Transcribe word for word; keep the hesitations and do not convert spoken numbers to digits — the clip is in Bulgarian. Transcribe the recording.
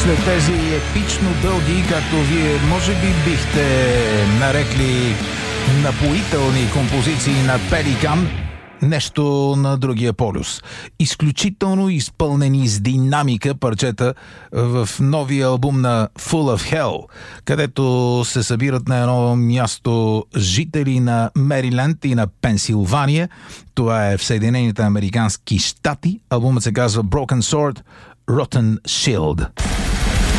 След тези епично дълги, както вие може би бихте нарекли напоителни композиции на Пеликан, нещо на другия полюс. Изключително изпълнени с динамика парчета в новия албум на Full of Hell, където се събират на едно място жители на Мериленд и на Пенсилвания. Това е в Съединените американски щати. Албумът се казва Broken Sword, Rotten Shield.